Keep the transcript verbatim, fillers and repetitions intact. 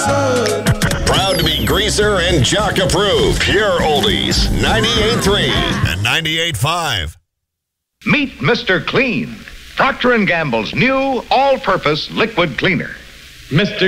Proud to be Greaser and Jock approved. Pure Oldies, ninety-eight point three and ninety-eight point five. Meet Mister Clean, Procter and Gamble's new all-purpose liquid cleaner. Mister